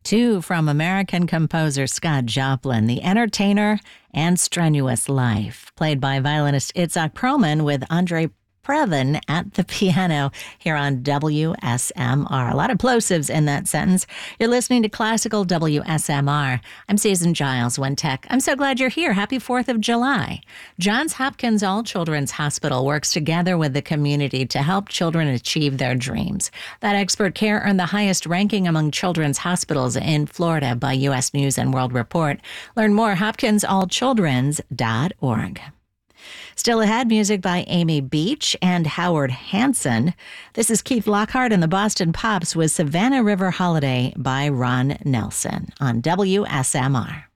Two from American composer Scott Joplin, The Entertainer and Strenuous Life, played by violinist Itzhak Perlman with Andre Previn at the piano here on WSMR. A lot of plosives in that sentence. You're listening to Classical WSMR. I'm Susan Giles, One Tech. I'm so glad you're here. Happy 4th of July. Johns Hopkins All Children's Hospital works together with the community to help children achieve their dreams. That expert care earned the highest ranking among children's hospitals in Florida by U.S. News and World Report. Learn more, hopkinsallchildrens.org. Still ahead, music by Amy Beach and Howard Hanson. This is Keith Lockhart and the Boston Pops with Savannah River Holiday by Ron Nelson on WSMR.